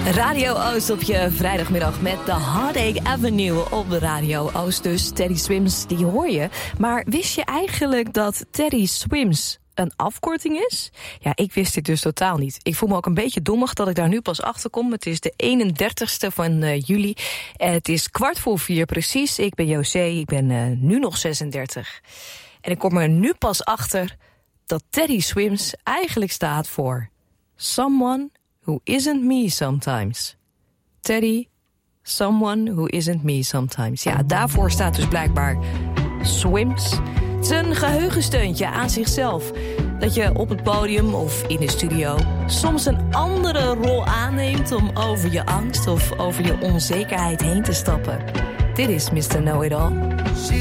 Radio Oost op je vrijdagmiddag met de Heartache Avenue op de Radio Oost. Dus Teddy Swims, die hoor je. Maar wist je eigenlijk dat Teddy Swims een afkorting is? Ja, ik wist dit dus totaal niet. Ik voel me ook een beetje dommig dat ik daar nu pas achter kom. Het is de 31ste van juli. Het is 3:15 precies. Ik ben José, ik ben nu nog 36. En ik kom er nu pas achter dat Teddy Swims eigenlijk staat voor Someone Who Isn't Me Sometimes. Teddy, Someone Who Isn't Me Sometimes. Ja, daarvoor staat dus blijkbaar Swims. Het is een geheugensteuntje aan zichzelf. Dat je op het podium of in de studio soms een andere rol aanneemt om over je angst of over je onzekerheid heen te stappen. Dit is Mr. Know-It-All.